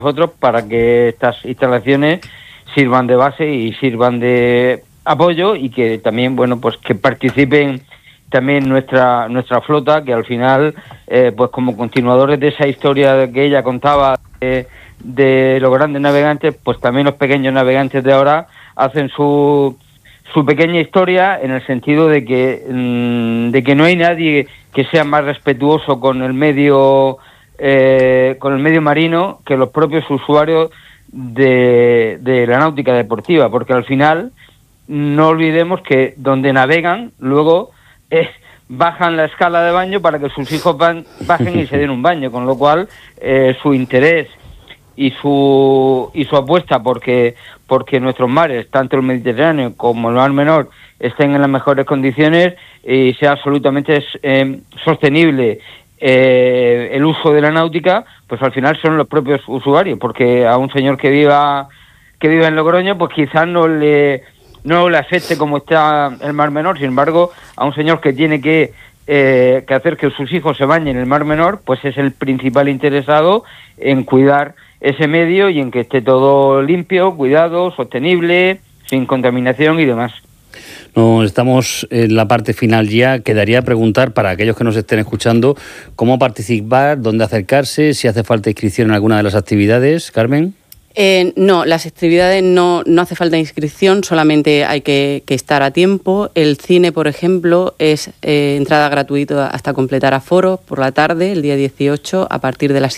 nosotros para que estas instalaciones sirvan de base y sirvan de apoyo, y que también, bueno, pues que participen también nuestra flota, que al final, pues como continuadores de esa historia que ella contaba de los grandes navegantes, pues también los pequeños navegantes de ahora hacen su pequeña historia, en el sentido de que no hay nadie que sea más respetuoso con el medio marino que los propios usuarios de la náutica deportiva, porque al final no olvidemos que donde navegan luego bajan la escala de baño para que sus hijos bajen y se den un baño, con lo cual su interés y su apuesta porque nuestros mares, tanto el Mediterráneo como el Mar Menor, estén en las mejores condiciones y sea absolutamente sostenible el uso de la náutica, pues al final son los propios usuarios, porque a un señor que viva en Logroño, pues quizás no le afecte como está el Mar Menor. Sin embargo, a un señor que tiene que hacer que sus hijos se bañen en el Mar Menor, pues es el principal interesado en cuidar ese medio y en que esté todo limpio, cuidado, sostenible, sin contaminación y demás. No, estamos en la parte final ya. Quedaría preguntar, para aquellos que nos estén escuchando, cómo participar, dónde acercarse, si hace falta inscripción en alguna de las actividades. Carmen. No, las actividades no hace falta inscripción, solamente hay que estar a tiempo. El cine, por ejemplo, es entrada gratuita hasta completar aforo por la tarde, el día 18, a partir de las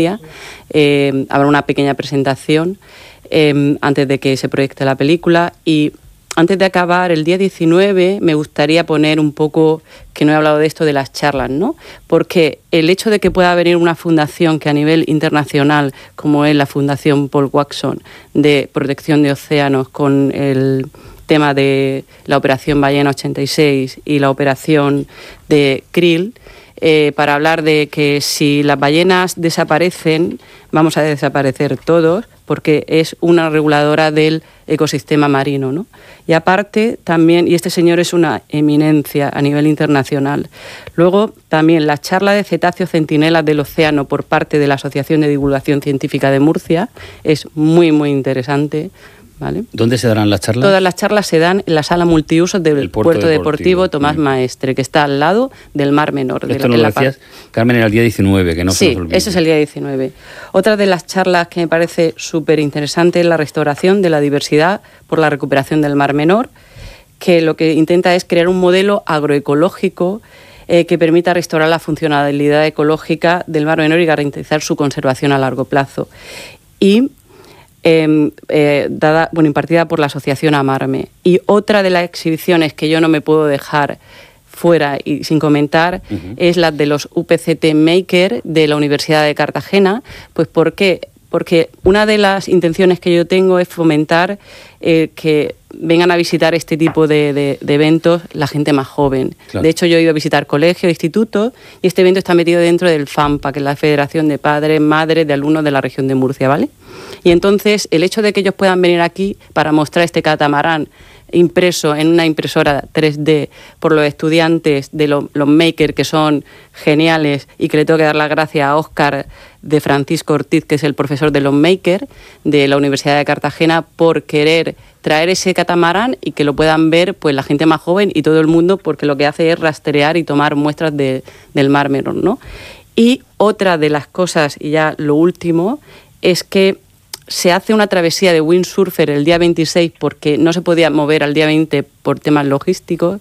7:30. Habrá una pequeña presentación antes de que se proyecte la película. Y antes de acabar, el día 19, me gustaría poner un poco, que no he hablado de esto, de las charlas, ¿no? Porque el hecho de que pueda venir una fundación que a nivel internacional, como es la Fundación Paul Watson, de protección de océanos, con el tema de la Operación Ballena 86 y la operación de Krill, para hablar de que si las ballenas desaparecen, vamos a desaparecer todos, porque es una reguladora del ecosistema marino, ¿no? Y aparte también, y este señor es una eminencia a nivel internacional. Luego también la charla de cetáceos centinelas del océano por parte de la Asociación de Divulgación Científica de Murcia es muy, muy interesante, ¿vale? ¿Dónde se darán las charlas? Todas las charlas se dan en la sala multiusos del Puerto Deportivo Tomás Maestre, que está al lado del Mar Menor. Esto nos lo decías, Carmen, era el día 19, que no se nos olvide. Sí, ese es el día 19. Otra de las charlas que me parece súper interesante es la restauración de la diversidad por la recuperación del Mar Menor, que lo que intenta es crear un modelo agroecológico que permita restaurar la funcionalidad ecológica del Mar Menor y garantizar su conservación a largo plazo. Y impartida por la Asociación Amarme. Y otra de las exhibiciones que yo no me puedo dejar fuera y sin comentar es la de los UPCT Maker de la Universidad de Cartagena. Pues ¿por qué? Porque una de las intenciones que yo tengo es fomentar que vengan a visitar este tipo de eventos la gente más joven. Claro. De hecho, yo he ido a visitar colegios, institutos, y este evento está metido dentro del FAMPA, que es la Federación de Padres, Madres de Alumnos de la región de Murcia, ¿vale? Y entonces, el hecho de que ellos puedan venir aquí para mostrar este catamarán impreso en una impresora 3D por los estudiantes de los makers, que son geniales, y que le tengo que dar las gracias a Óscar de Francisco Ortiz, que es el profesor de los makers de la Universidad de Cartagena, por querer traer ese catamarán y que lo puedan ver pues la gente más joven y todo el mundo, porque lo que hace es rastrear y tomar muestras del Mar Menor, ¿no? Y otra de las cosas, y ya lo último, es que se hace una travesía de windsurfer el día 26 porque no se podía mover al día 20 por temas logísticos.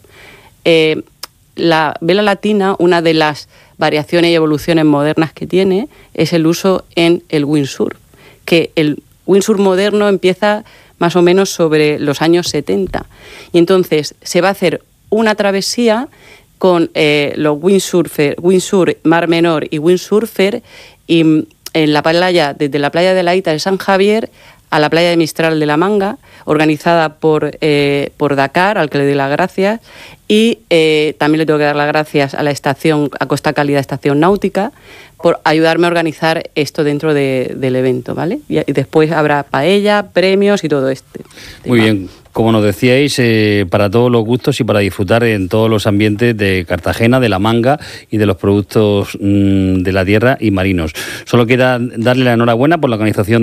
La vela latina, una de las variaciones y evoluciones modernas que tiene, es el uso en el windsurf, que el windsurf moderno empieza más o menos sobre los años 70. Y entonces se va a hacer una travesía con los windsurf, Mar Menor y windsurfer, y en la playa, desde la playa de la Ita de San Javier a la playa de Mistral de la Manga, organizada por Dakar, al que le doy las gracias, y también le tengo que dar las gracias a la estación, a Costa Cálida Estación Náutica, por ayudarme a organizar esto dentro del evento, ¿vale? Y después habrá paella, premios y todo este tema. Muy bien. como nos decíais, para todos los gustos y para disfrutar en todos los ambientes de Cartagena, de La Manga y de los productos de la tierra y marinos. Solo queda darle la enhorabuena por la organización